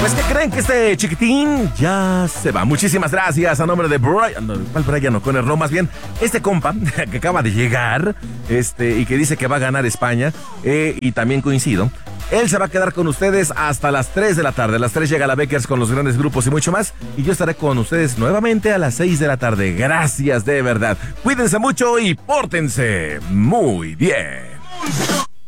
Pues, ¿qué creen? Que este chiquitín ya se va. Muchísimas gracias a nombre de Brian. ¿Cuál Brian O'Connor? No, más bien, este compa que acaba de llegar, y que dice que va a ganar España, y también coincido. Él se va a quedar con ustedes hasta las 3 de la tarde. A las 3 llega la Beckers con los grandes grupos y mucho más. Y yo estaré con ustedes nuevamente a las 6 de la tarde. Gracias de verdad. Cuídense mucho y pórtense muy bien.